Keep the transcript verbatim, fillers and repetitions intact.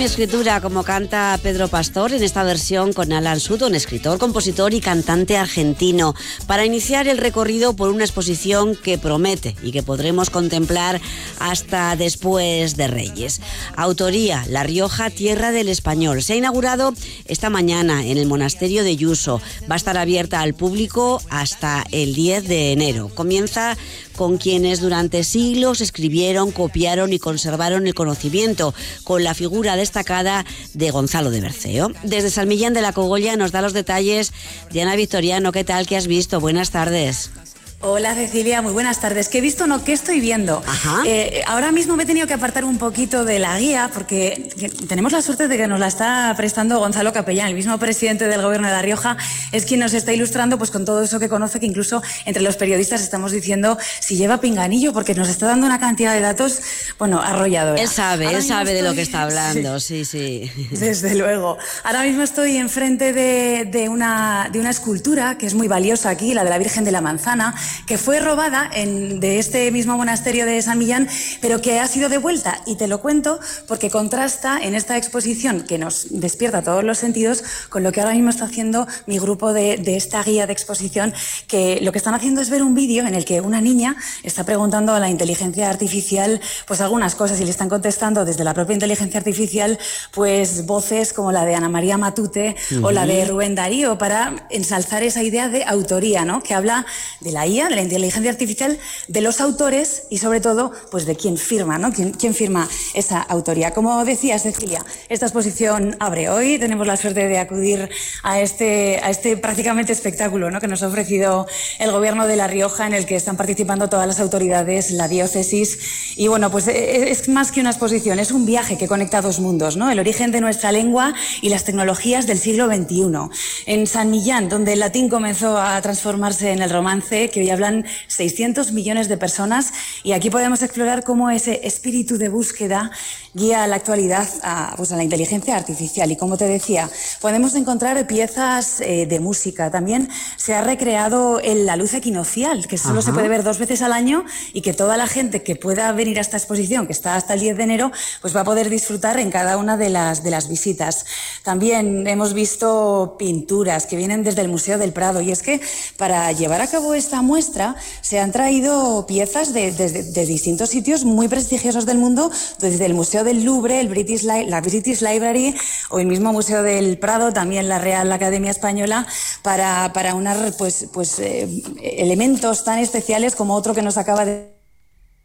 Escritura, como canta Pedro Pastor en esta versión con Alan Sutton, escritor, compositor y cantante argentino, para iniciar el recorrido por una exposición que promete y que podremos contemplar hasta después de Reyes. Autoría: La Rioja, tierra del español. Se ha inaugurado esta mañana en el monasterio de Yuso. Va a estar abierta al público hasta el diez de enero. Comienza con quienes durante siglos escribieron, copiaron y conservaron el conocimiento, con la figura destacada de Gonzalo de Berceo. Desde San Millán de la Cogolla nos da los detalles Diana Victoriano. ¿Qué tal? ¿Qué has visto? Buenas tardes. Hola Cecilia, muy buenas tardes. ¿Qué he visto? No, ¿qué estoy viendo? Ajá. Eh, ahora mismo me he tenido que apartar un poquito de la guía porque tenemos la suerte de que nos la está prestando Gonzalo Capellán, el mismo presidente del Gobierno de La Rioja, es quien nos está ilustrando pues con todo eso que conoce, que incluso entre los periodistas estamos diciendo si lleva pinganillo, porque nos está dando una cantidad de datos, bueno, arrolladora. Él sabe, ahora él sabe estoy... de lo que está hablando, sí, sí. sí. Desde luego. Ahora mismo estoy enfrente de, de, una, de una escultura que es muy valiosa aquí, la de la Virgen de la Manzana, que fue robada en, de este mismo monasterio de San Millán, pero que ha sido devuelta. Y te lo cuento porque contrasta en esta exposición que nos despierta todos los sentidos con lo que ahora mismo está haciendo mi grupo de, de esta guía de exposición, que lo que están haciendo es ver un vídeo en el que una niña está preguntando a la inteligencia artificial pues algunas cosas y le están contestando desde la propia inteligencia artificial pues voces como la de Ana María Matute uh-huh. o la de Rubén Darío, para ensalzar esa idea de autoría, ¿no? Que habla de la I A, de la inteligencia artificial, de los autores y sobre todo pues de quién firma, ¿no? ¿Quién, quién firma esa autoría? Como decía Cecilia, esta exposición abre hoy. Tenemos la suerte de acudir a este, a este prácticamente espectáculo, ¿no? que nos ha ofrecido el Gobierno de La Rioja, en el que están participando todas las autoridades, la diócesis. Y bueno, pues es más que una exposición, es un viaje que conecta dos mundos, ¿no? El origen de nuestra lengua y las tecnologías del siglo veintiuno. En San Millán, donde el latín comenzó a transformarse en el romance, que hoy hablan seiscientos millones de personas, y aquí podemos explorar cómo ese espíritu de búsqueda guía a la actualidad a, pues a la inteligencia artificial. Y como te decía, podemos encontrar piezas eh, de música. También se ha recreado el, la luz equinoccial, que solo Ajá. se puede ver dos veces al año y que toda la gente que pueda venir a esta exposición, que está hasta el diez de enero, pues va a poder disfrutar en cada una de las, de las visitas. También hemos visto pinturas que vienen desde el Museo del Prado, y es que para llevar a cabo esta muestra se han traído piezas de, de, de distintos sitios muy prestigiosos del mundo, desde el Museo del Louvre, el British, la British Library o el mismo Museo del Prado, también la Real Academia Española, para, para unar pues, pues, eh, elementos tan especiales como otro que nos acaba de